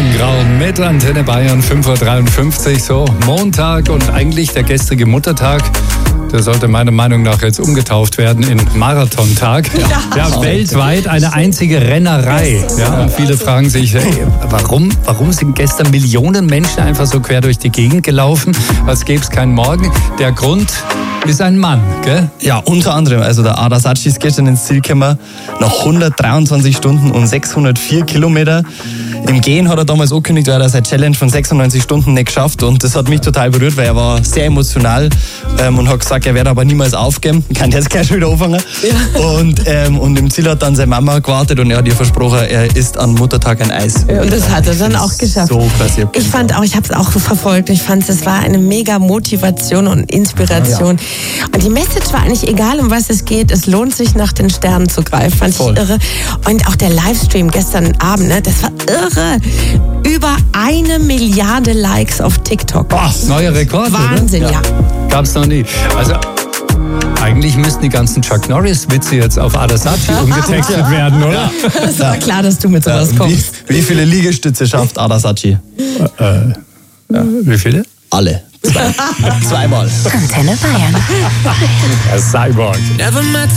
Morgengrauen mit Antenne Bayern 5.53 Uhr. So, Montag und eigentlich der gestrige Muttertag. Der sollte meiner Meinung nach jetzt umgetauft werden in Marathontag. Ja, weltweit eine einzige Rennerei. Ja, und viele fragen sich, hey, warum sind gestern Millionen Menschen einfach so quer durch die Gegend gelaufen, als gäbe es keinen Morgen? Der Grund ist ein Mann, gell? Ja, unter anderem. Also der Ada Sacchi ist gestern ins Ziel gekommen, nach 123 Stunden und 604 Kilometer. Im Gehen hat er damals angekündigt, weil er seine Challenge von 96 Stunden nicht geschafft, und das hat mich total berührt, weil er war sehr emotional und hat gesagt, er werde aber niemals aufgeben. Ich kann jetzt gleich schon wieder anfangen. Ja. Und im Ziel hat dann seine Mama gewartet und er hat ihr versprochen, er isst an Muttertag ein Eis. Ja, und das hat er dann auch geschafft. So klasse. Ich habe es auch verfolgt. Ich fand, es war eine mega Motivation und Inspiration. Ja. Und die Message war eigentlich egal, um was es geht. Es lohnt sich, nach den Sternen zu greifen. Fand ich irre. Und auch der Livestream gestern Abend, ne, das war irre. Über 1 Milliarde Likes auf TikTok. Boah, neuer Rekord. Wahnsinn, ja. Gab's noch nie. Also eigentlich müssten die ganzen Chuck Norris-Witze jetzt auf Ada Sacchi umgetextet werden, oder? Ja. Es war klar, dass du mit sowas kommst. Wie viele Liegestütze schafft Ada Sacchi? Wie viele? Alle. Zweimal. Antenne Bayern. Cyborg. Never met